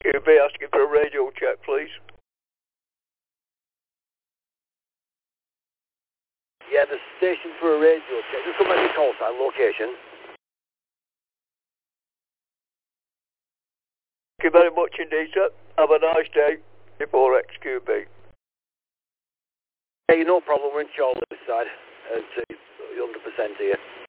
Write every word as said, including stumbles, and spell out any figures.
Q B asking for a radio check, please. Yeah, the station for a radio check. Just come back to the call sign location. Thank you very much indeed, sir. Have a nice day. four X Q B. Hey, no problem. We're in Charlie's side. It's uh, one hundred percent here.